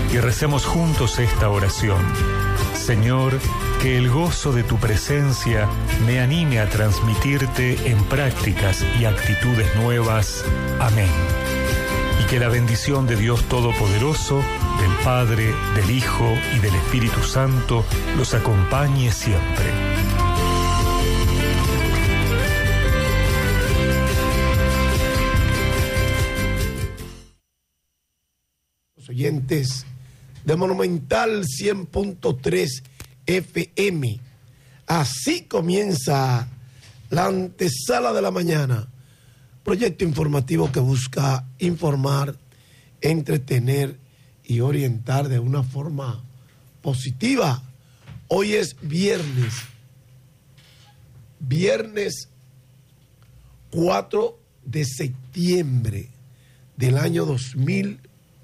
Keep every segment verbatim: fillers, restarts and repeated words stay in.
y recemos juntos esta oración. Señor, que el gozo de tu presencia me anime a transmitirte en prácticas y actitudes nuevas. Amén. Y que la bendición de Dios Todopoderoso, del Padre, del Hijo y del Espíritu Santo los acompañe siempre. Oyentes de Monumental cien punto tres F M. Así comienza la antesala de la mañana, proyecto informativo que busca informar, entretener y orientar de una forma positiva. Hoy es viernes, viernes cuatro de septiembre del año dos mil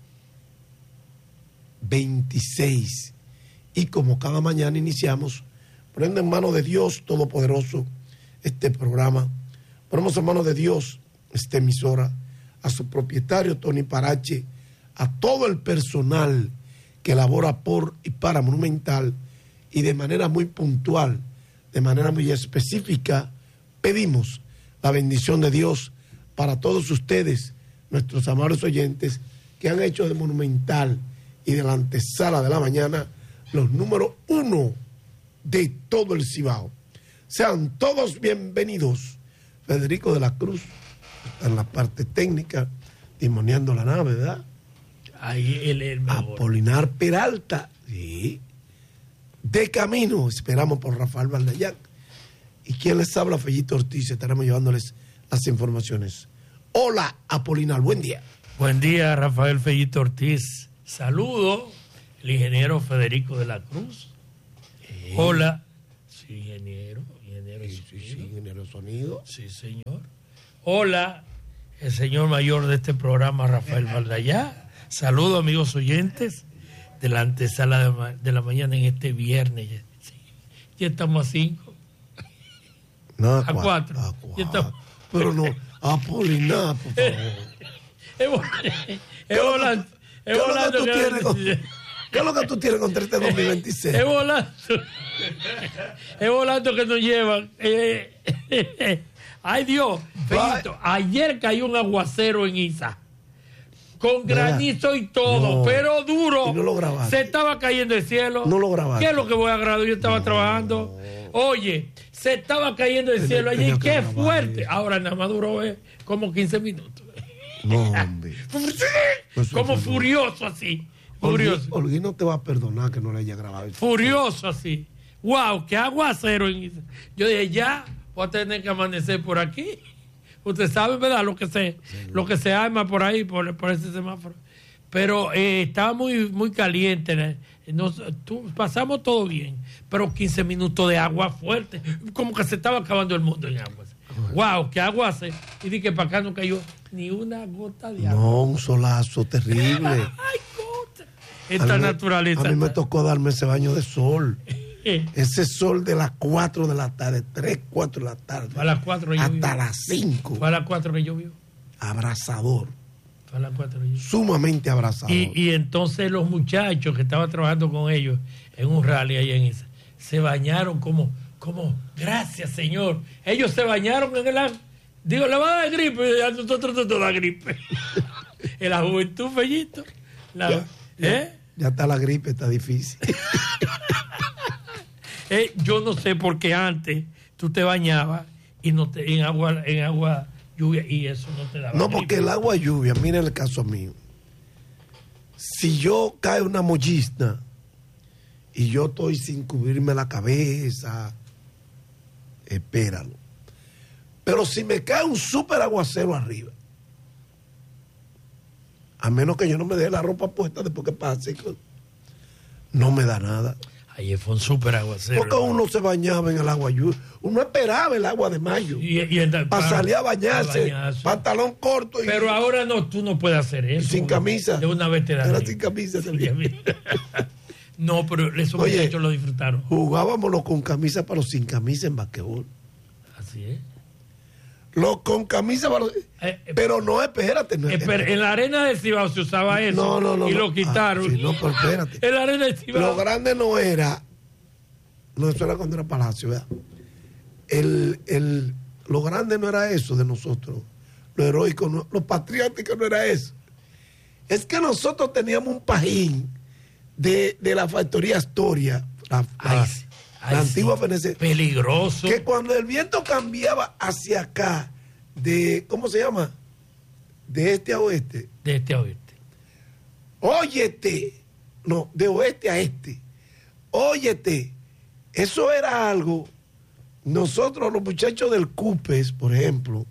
veintiséis, y como cada mañana iniciamos poniendo en manos de Dios Todopoderoso este programa, ponemos en manos de Dios esta emisora, a su propietario Tony Parache, a todo el personal que labora por y para Monumental, y de manera muy puntual, de manera muy específica, pedimos la bendición de Dios para todos ustedes, nuestros amables oyentes, que han hecho de Monumental y de la antesala de la mañana los números uno de todo el Cibao. Sean todos bienvenidos. Federico de la Cruz está en la parte técnica, timoneando la nave, ¿verdad? Ahí él es el mejor. Apolinar Peralta, sí. De camino, esperamos por Rafael Valdayac. Y quien les habla, Fellito Ortiz, estaremos llevándoles las informaciones. Hola, Apolinar, buen día. Buen día, Rafael Fellito Ortiz. Saludo, el ingeniero Federico de la Cruz. Eh. Hola. Sí, ingeniero. Ingeniero sí, sí, sí, ingeniero sonido. Sí, señor. Hola, el señor mayor de este programa, Rafael Valdallá. Saludo, amigos oyentes, de la antesala de, ma- de la mañana en este viernes. Sí. Ya estamos a cinco. No, a, a cuatro. A cuatro. Ya estamos... Pero no, Apolinar, por favor. es volando. Es volando. ¿Qué es lo que tú tienes contra este dos mil veintiséis? Es volando. Es volando que nos llevan. Eh, eh, eh. Ay, Dios. Feito, ayer cayó un aguacero en Isa. Con granizo y todo, no, pero duro. No lo grabaste. Se estaba cayendo el cielo. No lo grabaste. ¿Qué es lo que voy a grabar? Yo estaba no. trabajando. Oye, se estaba cayendo el cielo allí. Qué fuerte. Grabar. Ahora nada más duró eh, como quince minutos. No, hombre. Como furioso así. Furioso. Olguín no te va a perdonar que no le haya grabado. Furioso así. Wow, qué aguacero. Yo dije, ya voy a tener que amanecer por aquí. Usted sabe, ¿verdad? Lo que se, sí, lo que se arma por ahí, por, por ese semáforo. Pero eh, estaba muy, muy caliente. Nos, tú, pasamos todo bien. Pero quince minutos de agua fuerte. Como que se estaba acabando el mundo en agua. Wow, qué agua hace. Y dije que para acá no cayó ni una gota de agua. No, un solazo terrible. Ay, gota. Esta naturaleza. A mí me tocó darme ese baño de sol. Ese sol de las cuatro de la tarde, tres, cuatro de la tarde. Fue a las cuatro hasta llovió. Las cinco. Fue a las cuatro que llovió. Abrasador. Fue a las cuatro que llovió. Sumamente abrasador. Y, y entonces los muchachos que estaban trabajando con ellos en un rally ahí en esa, se bañaron como... Como, gracias, Señor. Ellos se bañaron en el agua. Digo, le va a dar gripe. A nosotros no nos da gripe. En la juventud, Fellito. La, ya, ¿eh? ya, ya está la gripe, está difícil. eh, yo no sé por qué antes tú te bañabas y no te, en agua en agua lluvia y eso no te daba No, gripe. porque el agua lluvia, mira el caso mío. Si yo cae una mollizna y yo estoy sin cubrirme la cabeza, espéralo. Pero si me cae un súper aguacero arriba, a menos que yo no me deje la ropa puesta después que pase, no me da nada. Ayer fue un súper aguacero. Porque uno se bañaba en el agua lluvia. Uno esperaba el agua de mayo. Y, y el, para salir a bañarse, a bañarse. Pantalón corto. Y, pero ahora no, tú no puedes hacer eso. Sin camisa. De una vez te da. Era sin camisa. No, pero esos Oye, muchachos lo disfrutaron. Jugábamos con camisa, pero sin camisa en basquetbol. Así es. Los con camisa, Eh, eh, pero no, espérate. No, Espera, en la arena del Cibao se usaba eso no, no, no, y no. lo quitaron. Ah, sí, no, pero espérate. En la arena del Cibao. Lo grande no era, no, eso era cuando era Palacio, ¿verdad? El, el, lo grande no era eso de nosotros, lo heroico, no, lo patriótico no era eso. Es que nosotros teníamos un pajín de, de la factoría Astoria, la, la, Ay, sí. Ay, la sí. antigua F N C, Peligroso. que cuando el viento cambiaba hacia acá, de, ¿cómo se llama? De este a oeste, De este a oeste. óyete, no, de oeste a este, óyete, eso era algo, nosotros los muchachos del Cupes, por ejemplo,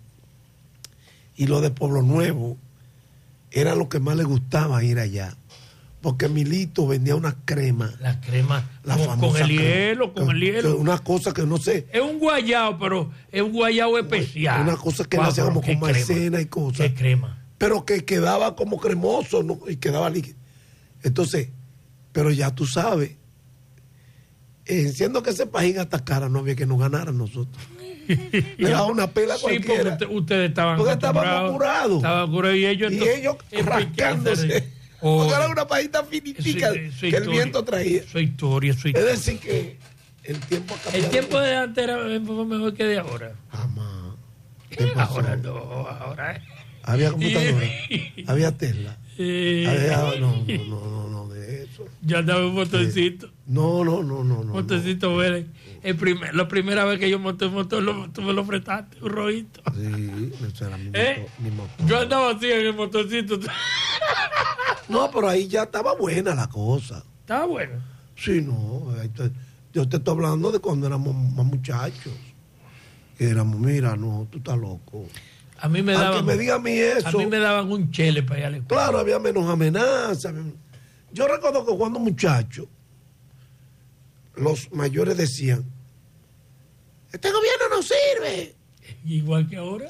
y los de Pueblo Nuevo, era lo que más les gustaba ir allá, porque Milito vendía una crema, La crema. la con, famosa con el crema, hielo, con que- el hielo. que una cosa que no sé, Es un guayao, pero es un guayao especial. una cosa que Guau, le hacía pero como qué con crema. maicena y cosas, Qué crema. pero que quedaba como cremoso, ¿no? Y quedaba líquido. Entonces, pero ya tú sabes, eh, siendo que ese pajín atacara, no había que nos ganara a nosotros. Le daba una pela Sí, porque cualquiera. usted- ustedes estaban Porque estábamos acostumbrados. curados. Estaban curados y ellos, Y entonces, ellos explicarse. rascándose. Oh, Porque era una pajita finitica eso- eso que el historia. viento traía. Su historia, su Es historia. decir, que el tiempo ha cambiado. El tiempo de antes era fue mejor que de ahora. Jamás. ¿Qué pasó? Ahora no, ahora. Había computadora, había Tesla. Eh, Había, no, no, no, no, no, de eso. yo andaba en un motorcito. No, no, no, no, no. Motorcito verde. El primer, la primera vez que yo monté un motor, lo, tú me lo prestaste, un rojito. Sí, eso era mi motor. ¿Eh? mi motor. Yo andaba así en el motorcito. No, pero ahí ya estaba buena la cosa. Estaba bueno. Sí, no. ahí te- yo te estoy hablando de cuando éramos más muchachos. Que éramos, mira, no, tú estás loco. A mí me Al que daban, me diga a mí a eso. mí me daban un chele para ir a la escuela. Claro, había menos amenazas. había- Yo recuerdo que cuando muchacho, los mayores decían, este gobierno no sirve. Igual que ahora.